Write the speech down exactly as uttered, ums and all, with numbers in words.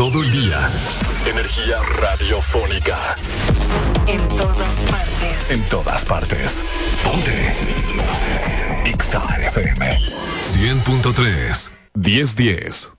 todo el día. Energía radiofónica. En todas partes. En todas partes. Ponte. Exa F M. cien punto tres. diez diez.